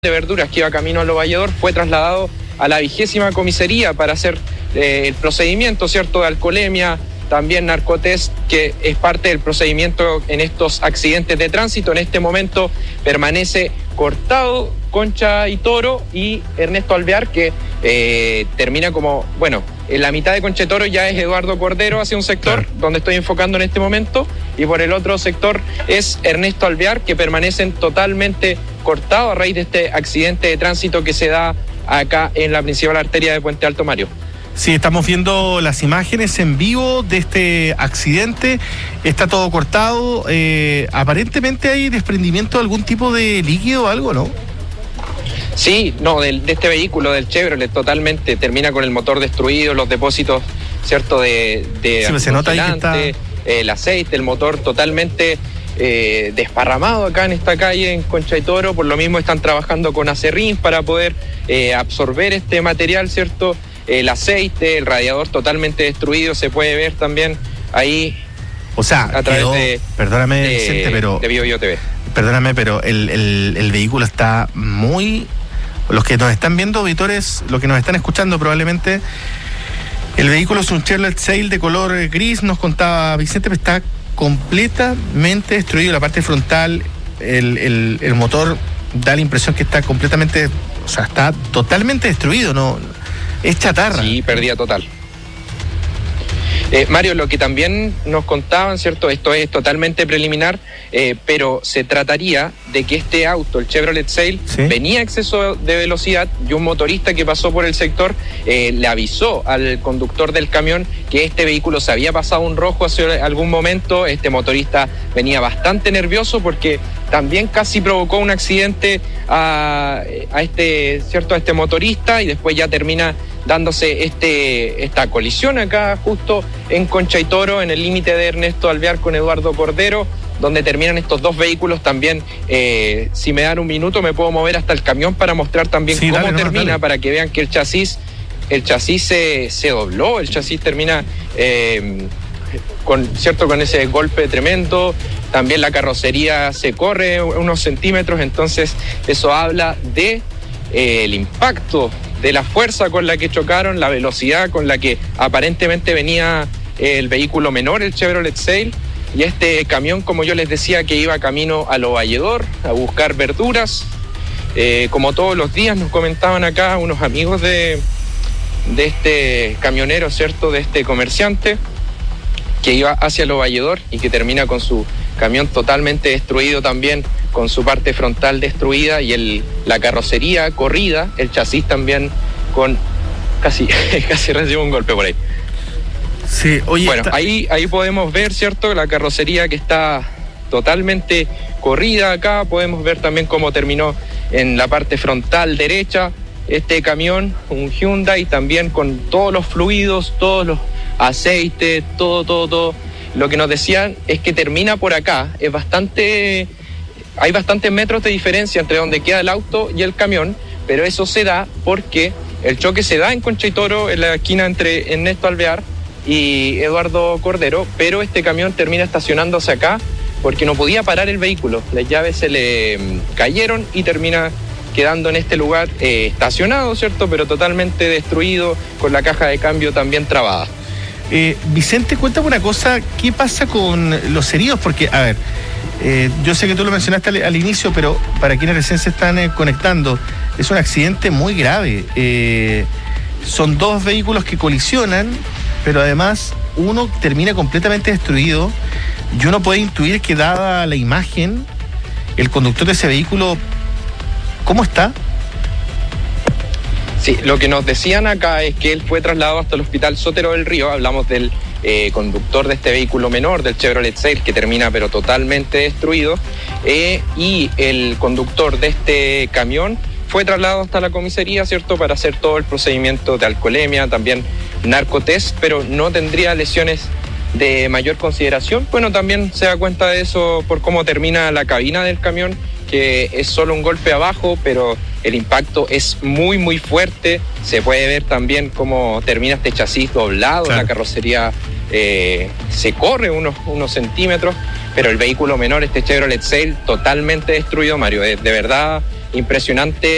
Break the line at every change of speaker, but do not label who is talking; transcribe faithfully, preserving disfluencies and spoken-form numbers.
de verduras que iba camino a Lo Valledor fue trasladado a la vigésima comisaría para hacer eh, el procedimiento, ¿cierto?, de alcoholemia, también narcotest, que es parte del procedimiento en estos accidentes de tránsito. En este momento permanece cortado Concha y Toro y Ernesto Alvear, que eh, termina como, bueno, en la mitad de Concha y Toro ya es Eduardo Cordero hacia un sector, claro, donde estoy enfocando en este momento, y por el otro sector es Ernesto Alvear, que permanecen totalmente cortados a raíz de este accidente de tránsito que se da acá en la principal arteria de Puente Alto, Mario.
Sí, estamos viendo las imágenes en vivo de este accidente. Está todo cortado. Eh, aparentemente hay desprendimiento de algún tipo de líquido o algo, ¿no?
Sí, no, de, de este vehículo, del Chevrolet, totalmente. Termina con el motor destruido, los depósitos, ¿cierto?, de, de
sí, se nota ahí que está...
el aceite, el motor totalmente eh, desparramado acá en esta calle, en Concha y Toro. Por lo mismo están trabajando con acerrín para poder eh, absorber este material, ¿cierto?, el aceite, el radiador totalmente destruido, se puede ver también ahí.
O sea,
a través
quedó,
de,
perdóname,
de,
Vicente, pero
de Bio Bio T V.
Perdóname, pero el, el, el vehículo está muy... Los que nos están viendo, auditores, los que nos están escuchando probablemente, el vehículo es un Chevrolet Sail de color gris, nos contaba Vicente, pero está completamente destruido. La parte frontal, el, el, el motor da la impresión que está completamente... O sea, está totalmente destruido, ¿no? Es chatarra.
Sí, pérdida total. Eh, Mario, lo que también nos contaban, ¿cierto? Esto es totalmente preliminar, eh, pero se trataría de que este auto, el Chevrolet Sail, ¿sí?, venía a exceso de velocidad y un motorista que pasó por el sector eh, le avisó al conductor del camión que este vehículo se había pasado un rojo hace algún momento. Este motorista venía bastante nervioso porque también casi provocó un accidente a, a este, ¿cierto?, a este motorista, y después ya termina dándose este, esta colisión acá justo en Concha y Toro, en el límite de Ernesto Alvear con Eduardo Cordero, donde terminan estos dos vehículos también. Eh, si me dan un minuto me puedo mover hasta el camión para mostrar también sí, cómo dale, termina, no, dale. Para que vean que el chasis, el chasis se, se dobló, el chasis termina eh, con, ¿cierto?, con ese golpe tremendo. También la carrocería se corre unos centímetros, entonces eso habla de eh, el impacto, de la fuerza con la que chocaron, la velocidad con la que aparentemente venía el vehículo menor, el Chevrolet Sail, y este camión, como yo les decía, que iba camino a Lo Valledor a buscar verduras. Eh, como todos los días nos comentaban acá unos amigos de, de este camionero, ¿cierto?, de este comerciante, que iba hacia Lo Valledor y que termina con su camión totalmente destruido también, con su parte frontal destruida y el, la carrocería corrida, el chasis también con casi, casi recibe un golpe por ahí.
Sí, oye,
bueno,
está...
ahí, ahí podemos ver, ¿cierto?, la carrocería que está totalmente corrida acá. Podemos ver también cómo terminó en la parte frontal derecha este camión, un Hyundai, también con todos los fluidos, todos los aceites, todo, todo, todo. Lo que nos decían es que termina por acá, es bastante... Hay bastantes metros de diferencia entre donde queda el auto y el camión, pero eso se da porque el choque se da en Concha y Toro, en la esquina entre Ernesto Alvear y Eduardo Cordero, pero este camión termina estacionándose acá porque no podía parar el vehículo. Las llaves se le cayeron y termina quedando en este lugar eh, estacionado, ¿cierto?, pero totalmente destruido, con la caja de cambio también trabada.
Eh, Vicente, cuéntame una cosa, ¿qué pasa con los heridos? Porque, a ver, eh, yo sé que tú lo mencionaste al, al inicio, pero para quienes recién se están eh, conectando, es un accidente muy grave. Eh, son dos vehículos que colisionan, pero además uno termina completamente destruido, y uno puede intuir que, dada la imagen, el conductor de ese vehículo, ¿cómo está?
Sí, lo que nos decían acá es que él fue trasladado hasta el hospital Sotero del Río. Hablamos del eh, conductor de este vehículo menor, del Chevrolet Sail, que termina pero totalmente destruido, eh, y el conductor de este camión fue trasladado hasta la comisaría, ¿cierto?, para hacer todo el procedimiento de alcoholemia, también narcotest, pero no tendría lesiones de mayor consideración. Bueno, también se da cuenta de eso por cómo termina la cabina del camión, que es solo un golpe abajo, pero el impacto es muy, muy fuerte. Se puede ver también cómo termina este chasis doblado, claro. La carrocería eh, se corre unos, unos centímetros, pero el vehículo menor, este Chevrolet Sail, totalmente destruido, Mario. Es de verdad impresionante